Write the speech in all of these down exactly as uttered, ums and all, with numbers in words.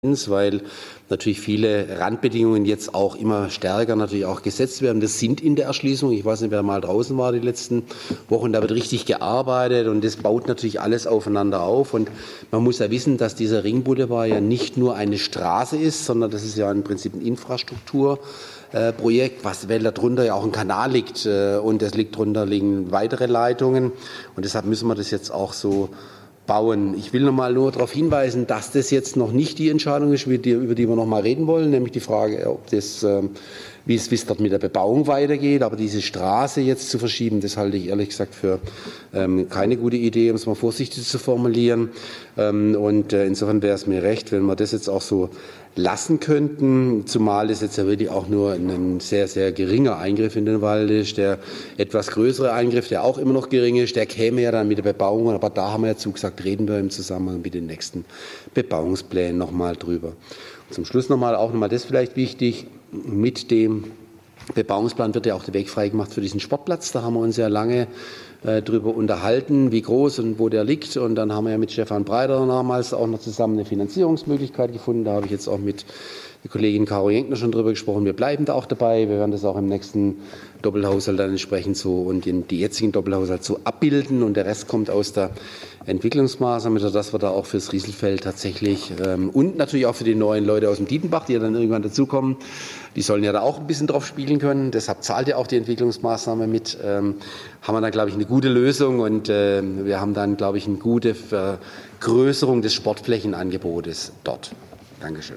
weil natürlich viele Randbedingungen jetzt auch immer stärker natürlich auch gesetzt werden. Das sind in der Erschließung. Ich weiß nicht, wer mal draußen war die letzten Wochen. Da wird richtig gearbeitet und das baut natürlich alles aufeinander auf. Und man muss ja wissen, dass dieser Ringboulevard ja nicht nur eine Straße ist, sondern das ist ja im Prinzip ein Infrastrukturprojekt, was, weil darunter ja auch ein Kanal liegt und es liegt drunter liegen weitere Leitungen. Und deshalb müssen wir das jetzt auch so bauen. Ich will noch mal nur darauf hinweisen, dass das jetzt noch nicht die Entscheidung ist, über die, über die wir noch mal reden wollen, nämlich die Frage, ob das, wie es, wie es dort mit der Bebauung weitergeht. Aber diese Straße jetzt zu verschieben, das halte ich ehrlich gesagt für ähm, keine gute Idee, um es mal vorsichtig zu formulieren. Ähm, und äh, insofern wäre es mir recht, wenn wir das jetzt auch so lassen könnten, zumal es jetzt ja wirklich auch nur ein sehr, sehr geringer Eingriff in den Wald ist. Der etwas größere Eingriff, der auch immer noch gering ist, der käme ja dann mit der Bebauung, aber da haben wir ja zugesagt, reden wir im Zusammenhang mit den nächsten Bebauungsplänen nochmal drüber. Und zum Schluss nochmal, auch nochmal das vielleicht wichtig, mit dem Bebauungsplan wird ja auch der Weg freigemacht für diesen Sportplatz. Da haben wir uns ja lange äh, drüber unterhalten, wie groß und wo der liegt. Und dann haben wir ja mit Stefan Breiter damals auch noch zusammen eine Finanzierungsmöglichkeit gefunden. Da habe ich jetzt auch mit der Kollegin Caro Jenkner schon drüber gesprochen. Wir bleiben da auch dabei. Wir werden das auch im nächsten Doppelhaushalt dann entsprechend so und in die jetzigen Doppelhaushalt so abbilden. Und der Rest kommt aus der Entwicklungsmaßnahme, dass wir da auch fürs Rieselfeld tatsächlich ähm, und natürlich auch für die neuen Leute aus dem Dietenbach, die ja dann irgendwann dazukommen, die sollen ja da auch ein bisschen drauf spielen können. Deshalb zahlt ja auch die Entwicklungsmaßnahme mit. Ähm, haben wir dann, glaube ich, eine gute Lösung und äh, wir haben dann, glaube ich, eine gute Vergrößerung des Sportflächenangebotes dort. Dankeschön.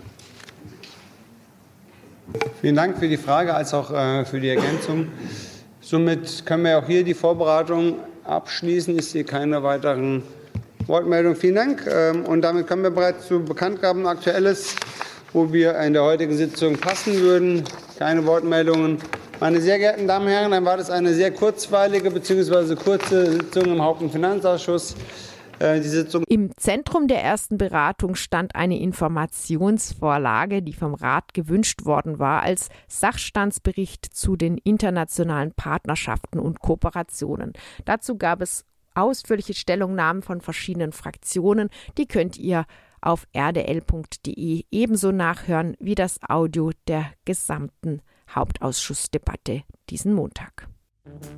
Vielen Dank für die Frage als auch äh, für die Ergänzung. Somit können wir auch hier die Vorbereitung abschließen. Ich sehe keine weiteren Wortmeldungen. Vielen Dank. Ähm, und damit kommen wir bereits zu Bekanntgaben Aktuelles, wo wir in der heutigen Sitzung passen würden. Keine Wortmeldungen. Meine sehr geehrten Damen und Herren, dann war das eine sehr kurzweilige bzw. kurze Sitzung im Haupt- und Finanzausschuss. Die Sitzung Im Zentrum der ersten Beratung stand eine Informationsvorlage, die vom Rat gewünscht worden war, als Sachstandsbericht zu den internationalen Partnerschaften und Kooperationen. Dazu gab es ausführliche Stellungnahmen von verschiedenen Fraktionen. Die könnt ihr auf r d l punkt d e ebenso nachhören wie das Audio der gesamten Hauptausschussdebatte diesen Montag.